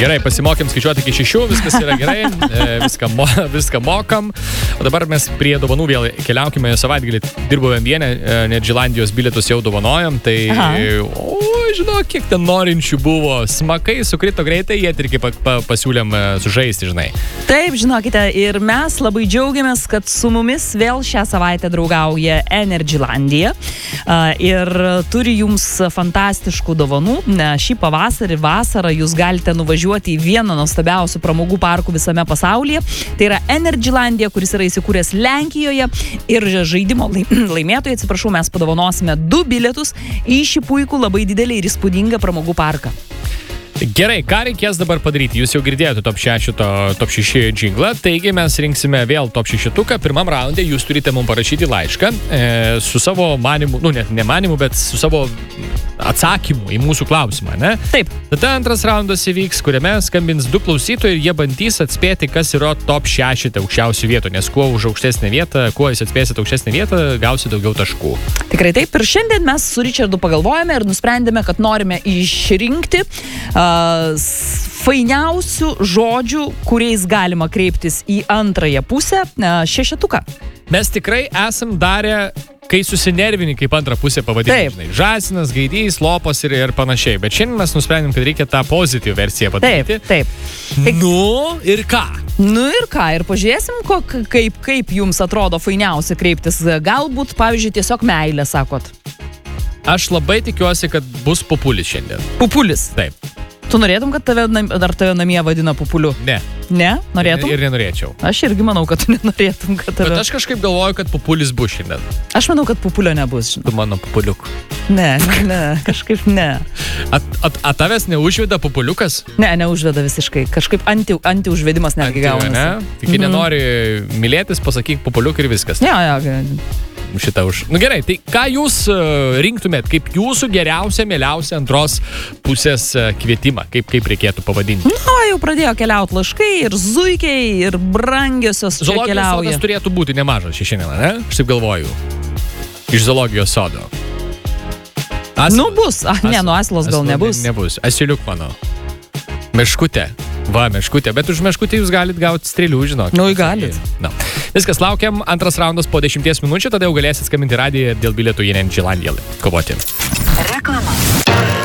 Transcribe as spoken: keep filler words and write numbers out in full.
Gerai, pasimokėm skaičiuoti iki šešių, viskas yra gerai, viską, mo, viską mokam. O dabar mes prie dovanų vėl keliaukime savaitgalį. Dirbome vieną, net Džilandijos bilietus jau dovanojom, tai, o, žinau, kiek ten norinčių buvo. Smakai, sukrito greitai, jie irgi pa, pa, pasiūlėm sužaisti, žinai. Taip, žinokite, ir mes labai džiaugiamės, kad su mumis vėl šią savaitę draugauja Energylandija ir turi jums fantastiškų dovanų. Šį pavasarį, vasarą jūs galite nuvažiuoti į vieną nuostabiausių pramogų parkų visame pasaulyje. Tai yra Energylandija, kuris yra įsikūręs Lenkijoje ir žaidimo laimėtojai, atsiprašau, mes padovanosime du bilietus į šį puikų, labai didelį ir įspūdingą pramogų parką. Gerai, ką reikės dabar padaryti? Jūs jau girdėjote top šeši, top šeši džinglą, taigi mes rinksime vėl top šešituką. Pirmam raunde jūs turite mums parašyti laišką e, su savo manimu, nu net ne manimu, bet su savo atsakymu į mūsų klausimą, ne? Taip. Tada antras raundas įvyks, kuriame skambins du klausytojai ir jie bandys atspėti, kas yra top šeši aukščiausių vietų, nes kuo už aukštesnę vietą, kuo jūs atspėsit aukštesnę vietą, gausi daugiau taškų. Tikrai taip. Ir šiandien mes su Richardu pagalvojame ir nusprendėme, kad norime išrinkti uh, fainiausių žodžių, kuriais galima kreiptis į antrąją pusę uh, šešetuką. Mes tikrai esam darę, kai susinervini, kaip antrą pusę pavadinti. Žąsinas, gaidys, lopas ir, ir panašiai. Bet šiandien mes nusprendėm, kad reikia tą pozityvų versiją padaryti. Taip, taip. Nu ir ką? Nu ir ką, ir pažiūrėsim, ko, kaip, kaip jums atrodo fainiausia kreiptis. Galbūt, pavyzdžiui, tiesiog meilė, sakot. Aš labai tikiuosi, kad bus Pupulis šiandien. Pupulis? Taip. Tu norėtum, kad tave, dar tave namie vadina Pupuliu? Ne. Ne? Norėtum? Ir nenorėčiau. Aš irgi manau, kad tu nenorėtum, kad tave... Bet aš kažkaip galvoju, kad Pupulis bus šiandien. Aš manau, kad Pupulio nebus. Tu mano Pupuliuk. Ne, ne, kažkaip ne. At, at, at tavęs neužveda Pupuliukas? Ne, neužveda visiškai. Kažkaip anti, anti užvedimas netgi gaunasi. Ne? Tik mm-hmm. nenori mylėtis, pasakyk Pupuliuk ir viskas. Ja, ja. Šitą už. Nu gerai, tai ką jūs uh, rinktumėt kaip jūsų geriausia, mieliausia antros pusės uh, kvietimą? Kaip, kaip reikėtų pavadinti? Nu, jau pradėjo keliauti laiškai ir zuikiai, ir brangiosios čia Zoologijos keliauja. sodas turėtų būti nemažas šiandien, ne? Aš taip galvoju. Iš zoologijos sodo. Asilas. Nu bus. Ah, ne, nu asilas gal nebus. Ne, nebus. Asiliuk mano. Meškutė. Va, meškutė. Bet už meškutę jūs galit gauti strėlių, žinok. Nu, galit. Na. Viskas, laukiam. Antras raundas po dešimties minučių, tada jau galėsit skambinti radiją dėl bilietų į Energylandiją kovoti. Reklama.